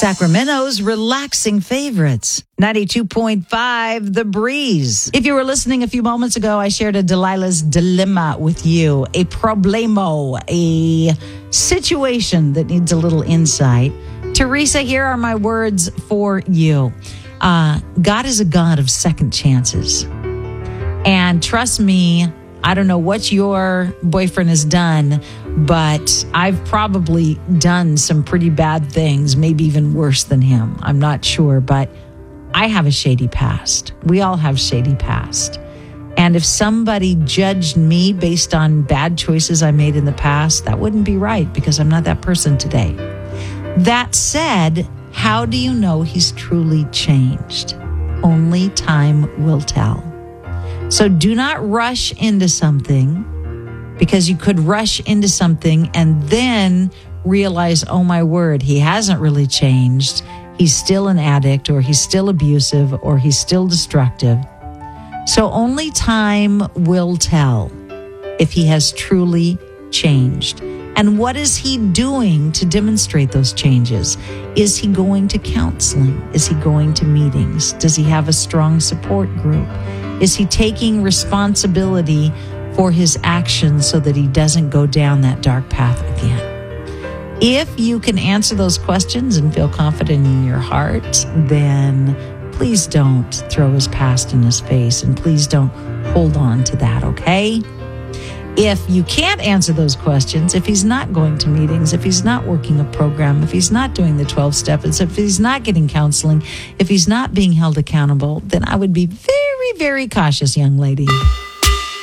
Sacramento's relaxing favorites. 92.5 The Breeze. If you were listening a few moments ago, I shared a Delilah's dilemma with you. A problemo, a situation that needs a little insight. Teresa, here are my words for you. God is a God of second chances. And trust me, I don't know what your boyfriend has done, but I've probably done some pretty bad things, maybe even worse than him. I'm not sure, but I have a shady past. We all have shady past. And if somebody judged me based on bad choices I made in the past, that wouldn't be right because I'm not that person today. That said, how do you know he's truly changed? Only time will tell. So do not rush into something, because you could rush into something and then realize, oh my word, he hasn't really changed. He's still an addict, or he's still abusive, or he's still destructive. So only time will tell if he has truly changed. And what is he doing to demonstrate those changes? Is he going to counseling? Is he going to meetings? Does he have a strong support group? Is he taking responsibility for his actions so that he doesn't go down that dark path again? If you can answer those questions and feel confident in your heart, then please don't throw his past in his face, and please don't hold on to that, okay? If you can't answer those questions, if he's not going to meetings, if he's not working a program, if he's not doing the 12 steps, if he's not getting counseling, if he's not being held accountable, then I would be very, very cautious, young lady.